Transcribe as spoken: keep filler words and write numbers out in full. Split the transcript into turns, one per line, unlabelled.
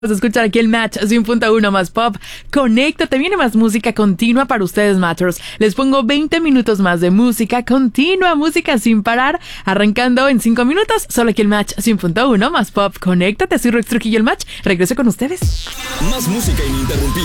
Vamos a escuchar aquí el Match cien punto uno más pop. Conéctate, viene más música continua para ustedes, Matchers. Les pongo veinte minutos más de música continua, música sin parar, arrancando en cinco minutos. Solo aquí el Match cien punto uno más pop. Conéctate, soy Rox Trujillo, el Match. Regreso con ustedes.
Más música ininterrumpida.